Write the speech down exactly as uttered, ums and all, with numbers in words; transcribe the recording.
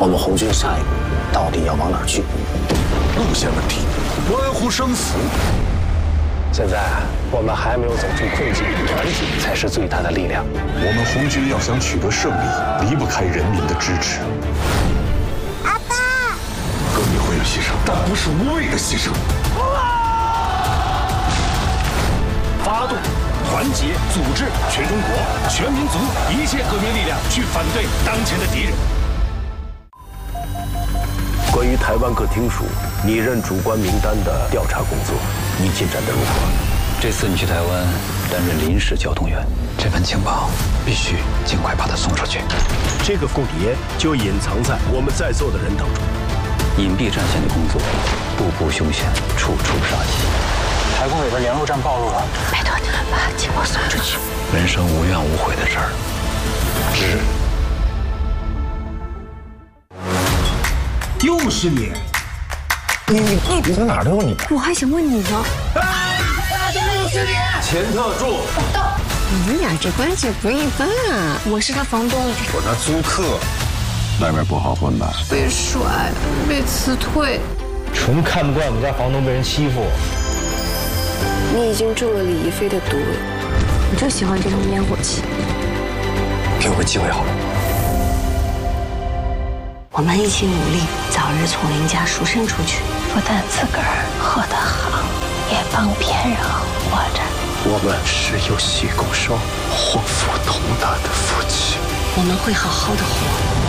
我们红军下一步到底要往哪儿去？ 路线问题关乎生死。 现在我们还没有走出困境，团结才是最大的力量。 我们红军要想取得胜利，离不开人民的支持。 阿爸， 革命会有牺牲，但不是无谓的牺牲。 发动、团结、组织全中国、全民族一切革命力量，去反对当前的敌人。 关于台湾各厅属拟任主官名单的调查工作，你进展得如何？ 这次你去台湾担任临时交通员，这份情报必须尽快把它送出去。 这个凤蝶就隐藏在我们在座的人当中。 隐蔽战线的工作，步步凶险，处处杀机。 台工委的联络站暴露了， 拜托你们把情报送出去。 人生无怨无悔的事儿， 是。 又是你！ 你你你你在哪儿都有你。 我还想问你呢。 又是你！ 钱特助， 到。你们俩这关系不一般啊！我是他房东， 我那租客， 外面不好混吧？ 被甩，被辞退。 纯看不惯我们家房东被人欺负。 你已经中了李一飞的毒了，我就喜欢这种烟火气。 给我个机会好了。 我们一起努力，早日从林家赎身出去。 不但自个儿活得好，也帮别人活着。 我们是有许公寿、祸福同担的夫妻。 我们会好好的活。